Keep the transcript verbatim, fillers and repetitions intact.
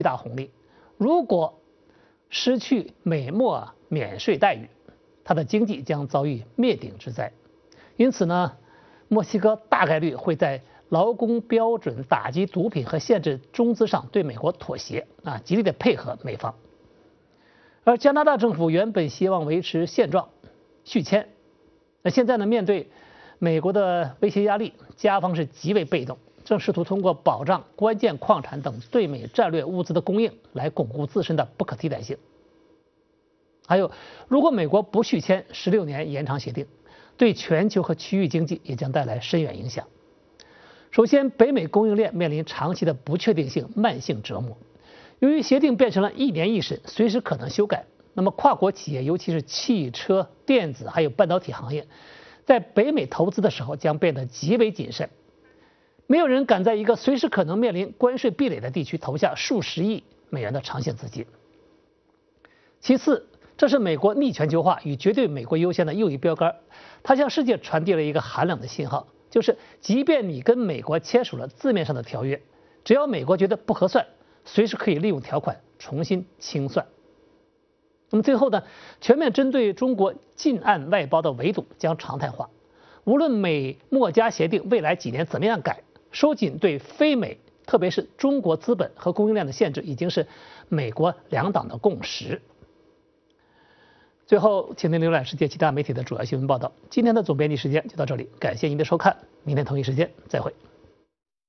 大红利。如果失去美墨免税待遇，它的经济将遭遇灭顶之灾。因此呢，墨西哥大概率会在劳工标准、打击毒品和限制中资上对美国妥协啊，极力的配合美方。而加拿大政府原本希望维持现状，续签。那现在呢，面对美国的威胁压力，加方是极为被动，正试图通过保障关键矿产等对美战略物资的供应来巩固自身的不可替代性。还有，如果美国不续签十六年延长协定，对全球和区域经济也将带来深远影响。首先，北美供应链面临长期的不确定性、慢性折磨。由于协定变成了一年一审，随时可能修改，那么跨国企业，尤其是汽车、电子还有半导体行业，在北美投资的时候将变得极为谨慎。没有人敢在一个随时可能面临关税壁垒的地区投下数十亿美元的长线资金。其次，这是美国逆全球化与绝对美国优先的又一标杆，它向世界传递了一个寒冷的信号，就是即便你跟美国签署了字面上的条约，只要美国觉得不合算，随时可以利用条款重新清算。那么最后呢，全面针对中国近岸外包的围堵将常态化。无论美墨加协定未来几年怎么样改，收紧对非美，特别是中国资本和供应链的限制，已经是美国两党的共识。最后，请您浏览世界其他媒体的主要新闻报道。今天的总编辑时间就到这里，感谢您的收看，明天同一时间再会。